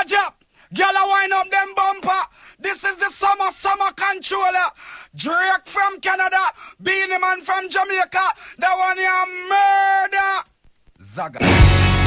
Rajab. Girl, I wind up them bumper. This is the summer controller. Drake from Canada, Beanie Man from Jamaica. That one you murder. Zaga.